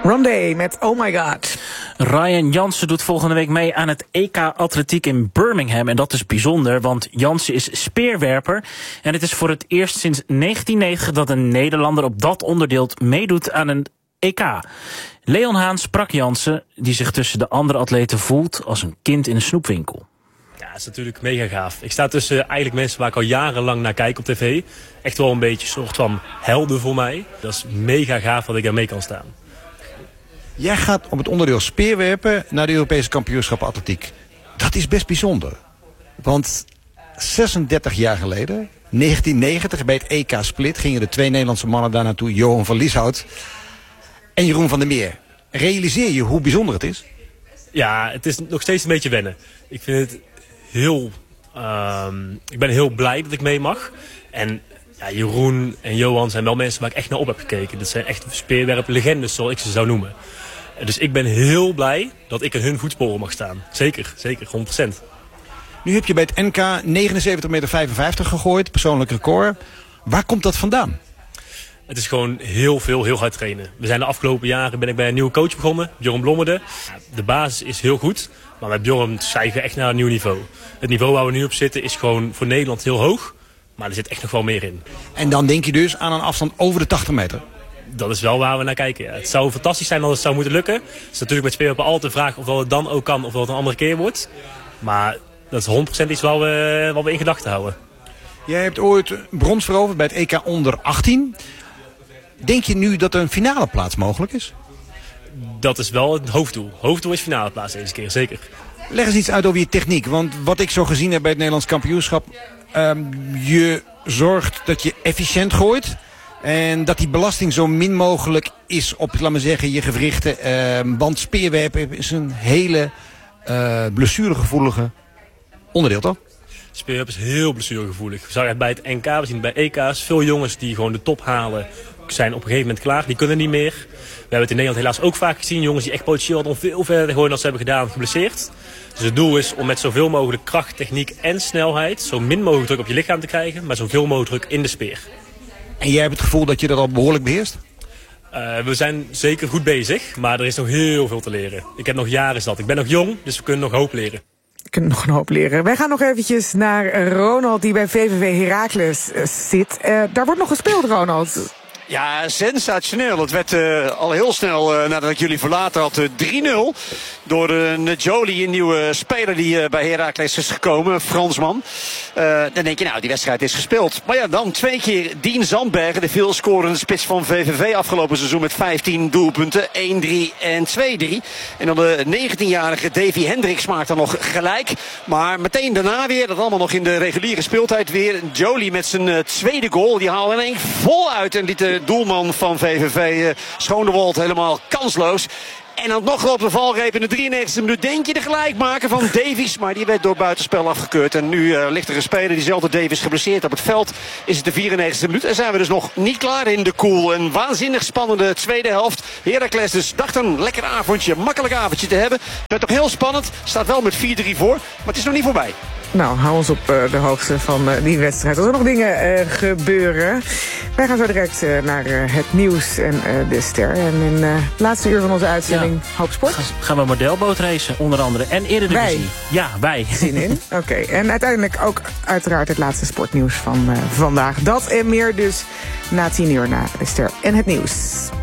Rondé met Oh My God. Ryan Jansen doet volgende week mee aan het EK Atletiek in Birmingham. En dat is bijzonder, want Jansen is speerwerper. En het is voor het eerst sinds 1990 dat een Nederlander op dat onderdeel meedoet aan een EK. Leon Haan sprak Jansen, die zich tussen de andere atleten voelt als een kind in een snoepwinkel. Ja, dat is natuurlijk mega gaaf. Ik sta tussen eigenlijk mensen waar ik al jarenlang naar kijk op tv. Echt wel een beetje een soort van helden voor mij. Dat is mega gaaf dat ik daar mee kan staan. Jij gaat op het onderdeel speerwerpen naar de Europese kampioenschappen atletiek. Dat is best bijzonder. Want 36 jaar geleden, 1990, bij het EK Split, gingen de twee Nederlandse mannen daar naartoe. Johan van Lieshout en Jeroen van der Meer. Realiseer je hoe bijzonder het is? Ja, het is nog steeds een beetje wennen. Ik vind het heel... ik ben heel blij dat ik mee mag. En ja, Jeroen en Johan zijn wel mensen waar ik echt naar op heb gekeken. Dat zijn echt speerwerplegendes, zoals ik ze zou noemen. Dus ik ben heel blij dat ik in hun voetsporen mag staan. Zeker, 100%. Nu heb je bij het NK 79,55 meter gegooid, persoonlijk record. Waar komt dat vandaan? Het is gewoon heel hard trainen. We zijn de afgelopen jaren ben ik bij een nieuwe coach begonnen, Bjorn Blommerde. De basis is heel goed, maar met Bjorn stijgen we echt naar een nieuw niveau. Het niveau waar we nu op zitten is gewoon voor Nederland heel hoog, maar er zit echt nog wel meer in. En dan denk je dus aan een afstand over de 80 meter? Dat is wel waar we naar kijken. Ja. Het zou fantastisch zijn als het zou moeten lukken. Het is natuurlijk met speelwerpen altijd de vraag of het dan ook kan of het een andere keer wordt. Maar dat is 100% iets wat we in gedachten houden. Jij hebt ooit brons veroverd bij het EK onder 18. Denk je nu dat er een finale plaats mogelijk is? Dat is wel het hoofddoel. Hoofddoel is finale plaats deze keer, zeker. Leg eens iets uit over je techniek. Want wat ik zo gezien heb bij het Nederlands kampioenschap... je zorgt dat je efficiënt gooit... En dat die belasting zo min mogelijk is op, laat maar zeggen, je gewrichten. Want speerwerpen is een hele blessuregevoelige onderdeel, toch? Speerwerpen is heel blessuregevoelig. We zagen het bij het NK, we zien het bij EK's. Veel jongens die gewoon de top halen, zijn op een gegeven moment klaar. Die kunnen niet meer. We hebben het in Nederland helaas ook vaak gezien. Jongens die echt potentieel hadden om veel verder te gooien dan ze hebben gedaan, geblesseerd. Dus het doel is om met zoveel mogelijk kracht, techniek en snelheid... zo min mogelijk druk op je lichaam te krijgen, maar zoveel mogelijk druk in de speer. En jij hebt het gevoel dat je dat al behoorlijk beheerst? We zijn zeker goed bezig, maar er is nog heel veel te leren. Ik heb nog jaren zat. Ik ben nog jong, dus we kunnen nog hoop leren. We kunnen nog een hoop leren. Wij gaan nog eventjes naar Ronald, die bij VVV Heracles zit. Daar wordt nog gespeeld, Ronald. Ja, sensationeel. Het werd al heel snel, nadat ik jullie verlaten had, 3-0. Door Njoli, een nieuwe speler die bij Heracles is gekomen, Fransman. Dan denk je, nou, die wedstrijd is gespeeld. Maar ja, dan 2 keer Dien Zandbergen, de veelscorende spits van VVV afgelopen seizoen met 15 doelpunten. 1-3 en 2-3. En dan de 19-jarige Davy Hendricks maakt dan nog gelijk. Maar meteen daarna weer, dat allemaal nog in de reguliere speeltijd weer. Njoli met zijn tweede goal, die haalde in één vol uit en liet de doelman van VVV Schoonewald helemaal kansloos. En dan nog op de valreep in de 93e minuut denk je de gelijkmaker van Davies. Maar die werd door buitenspel afgekeurd. En nu ligt er een speler, diezelfde Davies, geblesseerd op het veld. Is het de 94e minuut. En zijn we dus nog niet klaar in de koel. Een waanzinnig spannende tweede helft. Heracles dus dacht een lekker avondje, makkelijk avondje te hebben. Het werd toch heel spannend. Staat wel met 4-3 voor. Maar het is nog niet voorbij. Nou, hou ons op de hoogte van die wedstrijd. Als er nog dingen gebeuren. Wij gaan zo direct naar het nieuws en de ster. En in het laatste uur van onze uitzending Hoop Sport. Gaan we modelboot racen, onder andere. En Eredivisie. Wij. Ja, wij. Zin in. Oké. En uiteindelijk ook uiteraard het laatste sportnieuws van vandaag. Dat en meer dus na 10 uur na de ster en het nieuws.